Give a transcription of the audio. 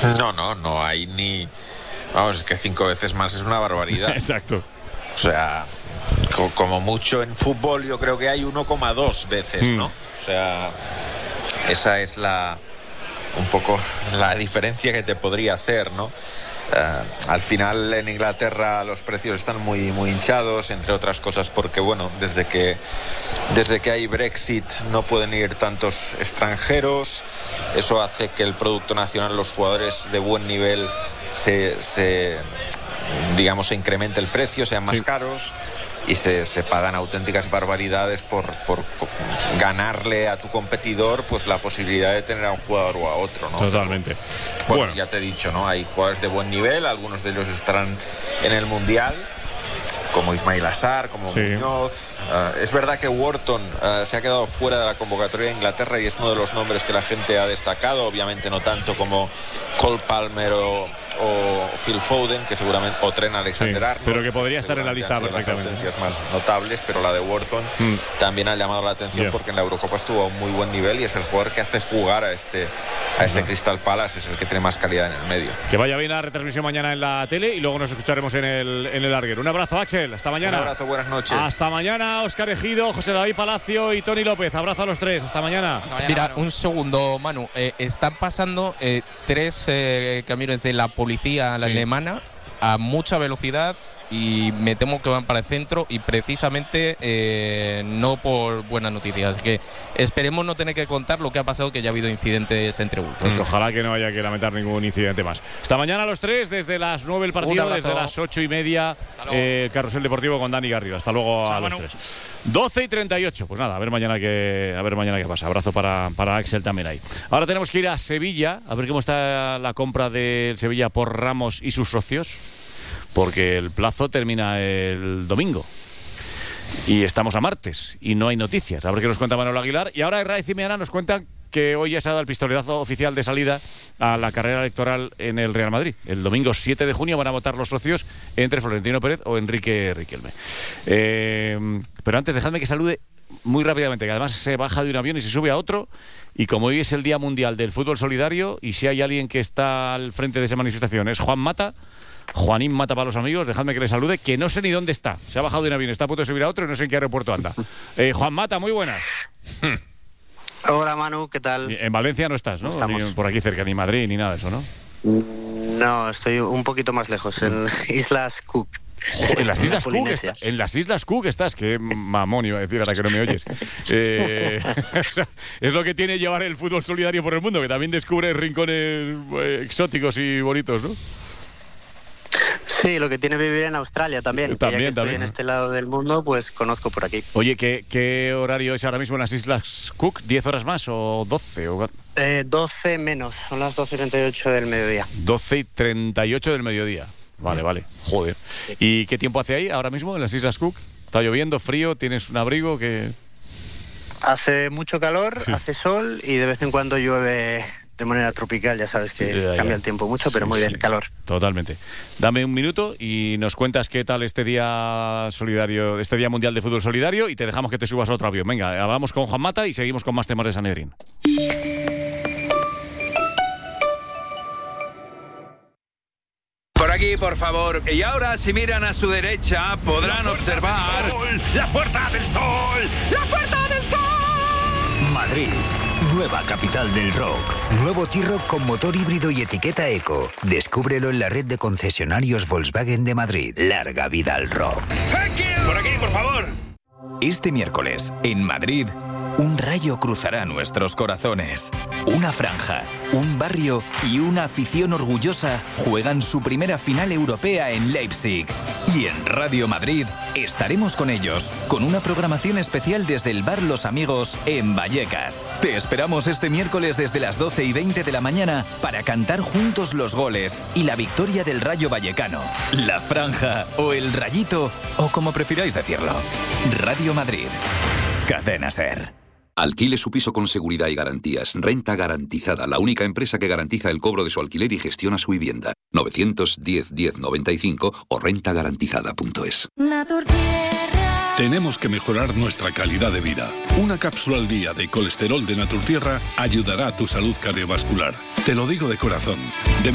No hay ni... Vamos, es que 5 veces más es una barbaridad. Exacto. O sea, como mucho en fútbol yo creo que hay 1,2 veces, ¿no? O sea, esa es un poco la diferencia que te podría hacer, ¿no? Al final en Inglaterra los precios están muy, muy hinchados, entre otras cosas porque, bueno, desde que hay Brexit no pueden ir tantos extranjeros. Eso hace que el producto nacional, los jugadores de buen nivel, se incremente el precio, sean más caros, y se pagan auténticas barbaridades por ganarle a tu competidor pues la posibilidad de tener a un jugador o a otro, ¿no? Totalmente. Bueno, ya te he dicho, ¿no? Hay jugadores de buen nivel, algunos de ellos estarán en el Mundial, como Ismail Assar, como Muñoz. Es verdad que Wharton se ha quedado fuera de la convocatoria de Inglaterra y es uno de los nombres que la gente ha destacado, obviamente no tanto como Cole Palmer o Phil Foden, que seguramente, o Trent Alexander-Arnold, pero que podría estar en la lista perfectamente. Las ausencias más notables, pero la de Wharton también ha llamado la atención porque en la Eurocopa estuvo a un muy buen nivel y es el jugador que hace jugar a este Crystal Palace, es el que tiene más calidad en el medio. Que vaya bien la retransmisión mañana en la tele y luego nos escucharemos en el larguero. Un abrazo, Axel, hasta mañana. Un abrazo, buenas noches. Hasta mañana, Óscar Ejido, José David Palacio y Tony López. Abrazo a los tres, hasta mañana. Mira, un segundo, Manu. Están pasando 3 camiones de la policía alemana a mucha velocidad y me temo que van para el centro y precisamente no por buenas noticias. Así que esperemos no tener que contar lo que ha pasado, que ya ha habido incidentes entre ultras. Pues ojalá que no haya que lamentar ningún incidente más. Hasta mañana a los tres, desde las 9 el partido, desde las 8:30 Carrusel Deportivo con Dani Garrido. Hasta luego a los tres. 12:38. Pues nada, a ver mañana qué pasa. Abrazo para Axel también ahí. Ahora tenemos que ir a Sevilla, a ver cómo está la compra del Sevilla por Ramos y sus socios, porque el plazo termina el domingo y estamos a martes y no hay noticias. A ver qué nos cuenta Manuel Aguilar. Y ahora Herrera y Cimeana nos cuentan que hoy ya se ha dado el pistoletazo oficial de salida a la carrera electoral en el Real Madrid. El domingo 7 de junio van a votar los socios entre Florentino Pérez o Enrique Riquelme. Pero antes dejadme que salude muy rápidamente, que además se baja de un avión y se sube a otro, y como hoy es el Día Mundial del Fútbol Solidario y si hay alguien que está al frente de esa manifestación es Juan Mata. Juanín Mata para los amigos, dejadme que le salude, que no sé ni dónde está. Se ha bajado de un avión, está a punto de subir a otro y no sé en qué aeropuerto anda. Juan Mata, muy buenas. Hola Manu, ¿qué tal? En Valencia no estás, ¿no? Ni por aquí cerca, ni Madrid, ni nada de eso, ¿no? No, estoy un poquito más lejos, en Islas Cook. En las Islas Cook en las Islas Cook estás, que mamón iba a decir ahora que no me oyes. Es lo que tiene llevar el fútbol solidario por el mundo, que también descubre rincones exóticos y bonitos, ¿no? Sí, lo que tiene vivir en Australia también. Ya que estoy en este lado del mundo, pues conozco por aquí. Oye, ¿qué horario es ahora mismo en las Islas Cook? ¿10 horas más o 12? 12 menos, son las 12:38 del mediodía. 12:38 del mediodía. Vale. Joder. Sí. ¿Y qué tiempo hace ahí ahora mismo en las Islas Cook? ¿Está lloviendo, frío? ¿Tienes un abrigo? Hace mucho calor, hace sol y de vez en cuando llueve de manera tropical, ya sabes que cambia el tiempo mucho, pero muy bien, calor. Totalmente. Dame un minuto y nos cuentas qué tal este día solidario, este Día Mundial de Fútbol Solidario, y te dejamos que te subas a otro avión. Venga, hablamos con Juan Mata y seguimos con más temas de Sanedrín. Por aquí, por favor. Y ahora, si miran a su derecha, podrán observar... ¡La Puerta del Sol! ¡La Puerta del Sol! Madrid. Nueva capital del rock. Nuevo T-Roc con motor híbrido y etiqueta eco. Descúbrelo en la red de concesionarios Volkswagen de Madrid. Larga vida al rock. ¡Thank you! Por aquí, por favor. Este miércoles, en Madrid, un rayo cruzará nuestros corazones. Una franja, un barrio y una afición orgullosa juegan su primera final europea en Leipzig. Y en Radio Madrid estaremos con ellos, con una programación especial desde el bar Los Amigos en Vallecas. Te esperamos este miércoles desde las 12:20 de la mañana para cantar juntos los goles y la victoria del Rayo Vallecano, la franja o el rayito, o como prefiráis decirlo. Radio Madrid. Cadena SER. Alquile su piso con seguridad y garantías. Renta Garantizada, la única empresa que garantiza el cobro de su alquiler y gestiona su vivienda. 910-1095 o rentagarantizada.es. Tenemos que mejorar nuestra calidad de vida. Una cápsula al día de colesterol de Naturtierra ayudará a tu salud cardiovascular. Te lo digo de corazón.